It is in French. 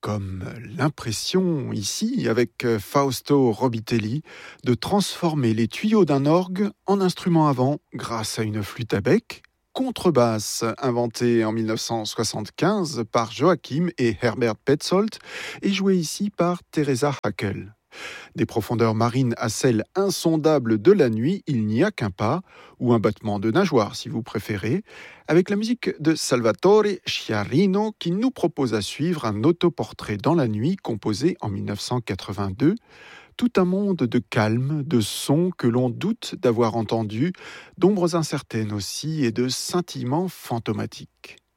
comme l'impression ici, avec Fausto Robitelli, de transformer les tuyaux d'un orgue en instrument à vent grâce à une flûte à bec, contrebasse inventée en 1975 par Joachim et Herbert Petzold et jouée ici par Teresa Hackel. Des profondeurs marines à celles insondables de la nuit, il n'y a qu'un pas, ou un battement de nageoire si vous préférez, avec la musique de Salvatore Sciarrino qui nous propose à suivre un autoportrait dans la nuit composé en 1982, tout un monde de calme, de sons que l'on doute d'avoir entendus, d'ombres incertaines aussi et de scintillements fantomatiques.